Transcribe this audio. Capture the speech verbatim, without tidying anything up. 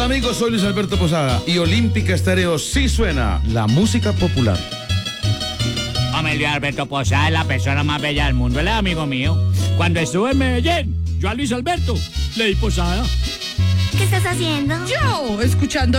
Amigos, soy Luis Alberto Posada y Olímpica Estéreo sí suena la música popular. Hombre, Luis Alberto Posada es la persona más bella del mundo, él es amigo mío. Cuando estuve en Medellín, yo a Luis Alberto le di posada. ¿Qué estás haciendo? Yo, escuchando